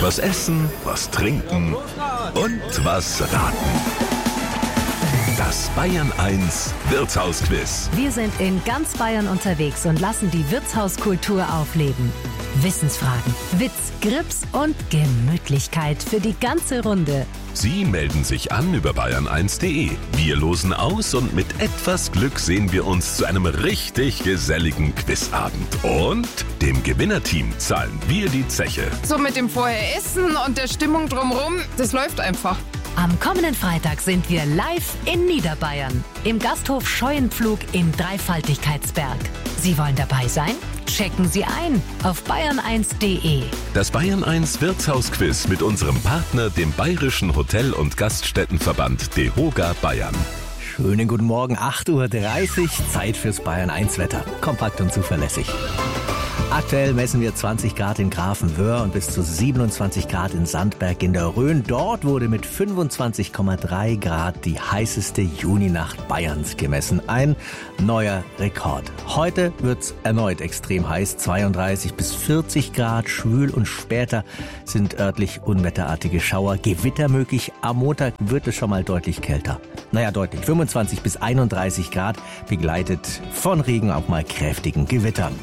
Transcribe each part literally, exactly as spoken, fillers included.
Was essen, was trinken und was raten. Das Bayern eins Wirtshausquiz. Wir sind in ganz Bayern unterwegs und lassen die Wirtshauskultur aufleben. Wissensfragen, Witz, Grips und Gemütlichkeit für die ganze Runde. Sie melden sich an über bayern eins punkt de. Wir losen aus und mit etwas Glück sehen wir uns zu einem richtig geselligen Quizabend. Und dem Gewinnerteam zahlen wir die Zeche. So mit dem Vorher-Essen und der Stimmung drumherum, das läuft einfach. Am kommenden Freitag sind wir live in Niederbayern im Gasthof Scheuenpflug im Dreifaltigkeitsberg. Sie wollen dabei sein? Checken Sie ein auf bayern eins punkt de. Das Bayern eins Wirtshausquiz mit unserem Partner, dem Bayerischen Hotel- und Gaststättenverband DEHOGA Bayern. Schönen guten Morgen, acht Uhr dreißig, Zeit fürs Bayern eins Wetter. Kompakt und zuverlässig. Aktuell messen wir zwanzig Grad in Grafenwöhr und bis zu siebenundzwanzig Grad in Sandberg in der Rhön. Dort wurde mit fünfundzwanzig Komma drei Grad die heißeste Juninacht Bayerns gemessen. Ein neuer Rekord. Heute wird's erneut extrem heiß, zweiunddreißig bis vierzig Grad, schwül und später sind örtlich unwetterartige Schauer. Gewitter möglich. Am Montag wird es schon mal deutlich kälter. Naja, deutlich. fünfundzwanzig bis einunddreißig Grad, begleitet von Regen, auch mal kräftigen Gewittern.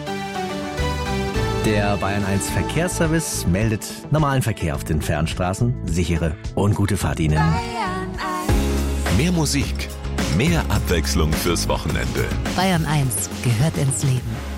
Der Bayern eins Verkehrsservice meldet normalen Verkehr auf den Fernstraßen. Sichere und gute Fahrt Ihnen. Mehr Musik, mehr Abwechslung fürs Wochenende. Bayern eins gehört ins Leben.